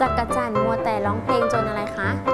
จักรจั่นมัวแต่ร้องเพลงจนอะไรคะ